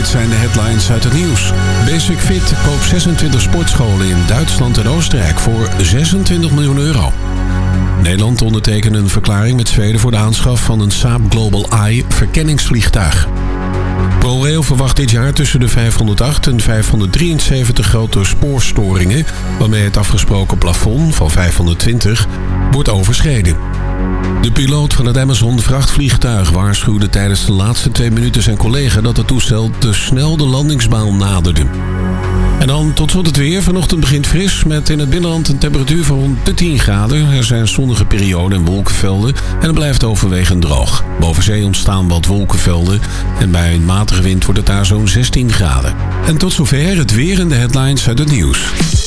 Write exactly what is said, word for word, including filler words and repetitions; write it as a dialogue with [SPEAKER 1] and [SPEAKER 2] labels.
[SPEAKER 1] zijn de headlines uit het nieuws. Basic Fit koopt zesentwintig sportscholen in Duitsland en Oostenrijk voor zesentwintig miljoen euro. Nederland ondertekent een verklaring met Zweden voor de aanschaf van een Saab Global Eye verkenningsvliegtuig. ProRail verwacht dit jaar tussen de vijfhonderdacht en vijfhonderddrieënzeventig grote spoorstoringen, waarmee het afgesproken plafond van vijfhonderdtwintig wordt overschreden. De piloot van het Amazon vrachtvliegtuig waarschuwde tijdens de laatste twee minuten zijn collega dat het toestel te snel de landingsbaan naderde. En dan tot slot het weer. Vanochtend begint fris met in het binnenland een temperatuur van rond de tien graden. Er zijn zonnige perioden en wolkenvelden en het blijft overwegend droog. Boven zee ontstaan wat wolkenvelden en bij een matige wind wordt het daar zo'n zestien graden. En tot zover het weer en de headlines uit het nieuws.